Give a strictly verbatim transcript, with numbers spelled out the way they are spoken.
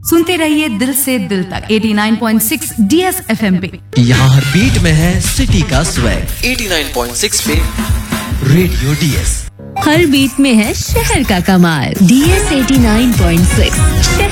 सुनते रहिए दिल से दिल तक नवासी पॉइंट छह डीएस एफएम पे। यहाँ हर बीट में है सिटी का स्वैग नवासी पॉइंट छह पे रेडियो डीएस। हर बीट में है शहर का कमाल डीएस नवासी पॉइंट छह।